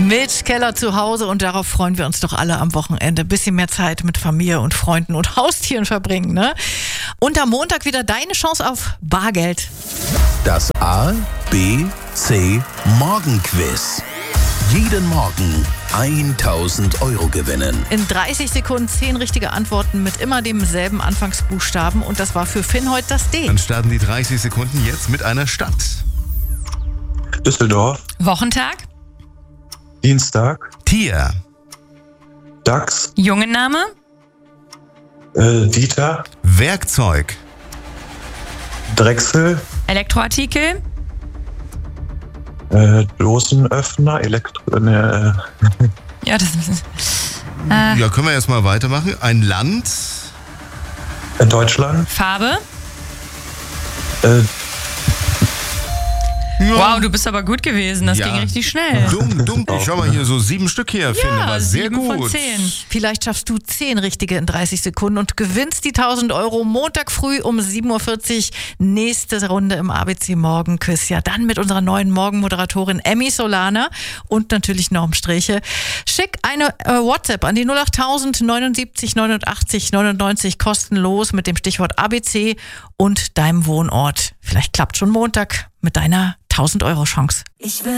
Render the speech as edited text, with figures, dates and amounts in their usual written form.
Mit Keller zu Hause und darauf freuen wir uns doch alle am Wochenende. Ein bisschen mehr Zeit mit Familie und Freunden und Haustieren verbringen, ne? Und am Montag wieder deine Chance auf Bargeld. Das A, B, C Morgenquiz. Jeden Morgen 1000 Euro gewinnen. In 30 Sekunden 10 richtige Antworten mit immer demselben Anfangsbuchstaben. Und das war für Finn heute das D. Dann starten die 30 Sekunden jetzt mit einer Stadt. Düsseldorf, Wochentag, Dienstag, Tier. Dachs, Jungenname, Dieter, Werkzeug. Drechsel, Elektroartikel, Dosenöffner, ja, das ist Ja, können wir erstmal weitermachen. Ein Land. Deutschland, Farbe. Ja. Wow, du bist aber gut gewesen. Das ging richtig schnell. Dunkel. Schau mal hier, so 7 Stück hier, finde ich. War sehr 7 gut. von 10. Vielleicht schaffst du 10 richtige in 30 Sekunden und gewinnst die 1000 Euro Montag früh um 7.40 Uhr. Nächste Runde im ABC Morgenquiz. Ja, dann mit unserer neuen Morgenmoderatorin Emmy Solana und natürlich Norm Streche. Schick eine WhatsApp an die 08000 79 89 99 kostenlos mit dem Stichwort ABC und deinem Wohnort. Vielleicht klappt schon Montag mit deiner 1000 Euro Chance. Ich will